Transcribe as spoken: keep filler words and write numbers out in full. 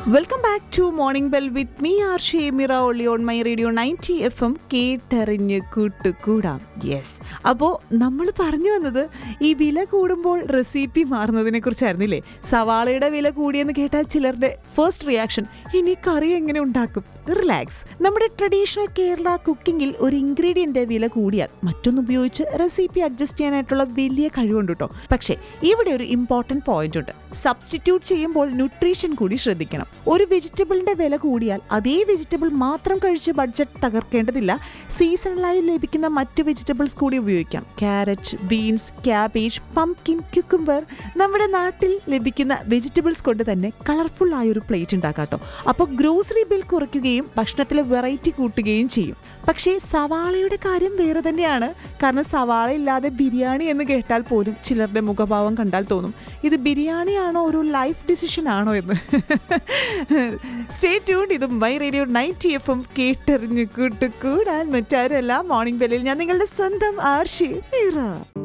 Welcome back to morning bell with me R ഷേമിറ only on my radio ninety F M കേട്ടറിഞ്ഞ് കൂട്ടുകൂടാം. Yes, അപ്പോൾ നമ്മൾ പറഞ്ഞു വന്നത് ഈ വില കൂടുമ്പോൾ റെസിപ്പി മാറുന്നതിനെ കുറിച്ചായിരുന്നില്ലേ. സവാളയുടെ വില കൂടിയെന്ന് കേട്ടാൽ ചിലരുടെ ഫസ്റ്റ് റിയാക്ഷൻ ഇനി കറി എങ്ങനെ ഉണ്ടാക്കും. റിലാക്സ്, നമ്മുടെ ട്രഡീഷണൽ കേരള കുക്കിങ്ങിൽ ഒരു ഇൻഗ്രീഡിയൻ്റെ വില കൂടിയാൽ മറ്റൊന്നുപയോഗിച്ച് റെസിപ്പി അഡ്ജസ്റ്റ് ചെയ്യാനായിട്ടുള്ള വലിയ കഴിവുണ്ട് കേട്ടോ. പക്ഷേ ഇവിടെ ഒരു ഇമ്പോർട്ടൻറ്റ് പോയിന്റ് ഉണ്ട്. സബ്സ്റ്റിറ്റ്യൂട്ട് ചെയ്യുമ്പോൾ ന്യൂട്രീഷൻ കൂടി ശ്രദ്ധിക്കണം. ഒരു വെജിറ്റബിളിന്റെ വില കൂടിയാൽ അതേ വെജിറ്റബിൾ മാത്രം കഴിച്ച് ബഡ്ജറ്റ് തകർക്കേണ്ടതില്ല. സീസണലായി ലഭിക്കുന്ന മറ്റ് വെജിറ്റബിൾസ് കൂടി ഉപയോഗിക്കാം. Carrot, beans, cabbage, pumpkin, cucumber. നമ്മുടെ നാട്ടിൽ ലഭിക്കുന്ന വെജിറ്റബിൾസ് കൊണ്ട് തന്നെ കളർഫുൾ ആയൊരു പ്ലേറ്റ് ഉണ്ടാക്കാം കേട്ടോ. അപ്പോൾ ഗ്രോസറി ബിൽ കുറയ്ക്കുകയും ഭക്ഷണത്തിലെ വെറൈറ്റി കൂട്ടുകയും ചെയ്യും. പക്ഷേ സവാളയുടെ കാര്യം വേറെ തന്നെയാണ്. കാരണം സവാള ഇല്ലാതെ ബിരിയാണി എന്ന് കേട്ടാൽ പോലും ചിലരുടെ മുഖഭാവം കണ്ടാൽ തോന്നും ഇത് ബിരിയാണിയാണോ ഒരു ലൈഫ് ഡിസിഷൻ ആണോ എന്ന്. Stay tuned. ഇത് my radio ninety F M കേട്ടറിഞ്ഞ് കൂട്ടുകൂടാൻ. മറ്റാരല്ല, മോർണിംഗ് ബെല്ലിൽ ഞാൻ നിങ്ങളുടെ സ്വന്തം ആർഷി മീറ.